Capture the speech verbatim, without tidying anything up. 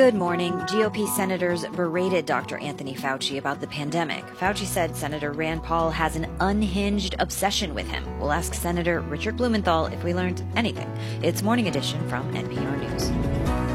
Good morning. G O P senators berated Doctor Anthony Fauci about the pandemic. Fauci said Senator Rand Paul has an unhinged obsession with him. We'll ask Senator Richard Blumenthal if we learned anything. It's Morning Edition from N P R News.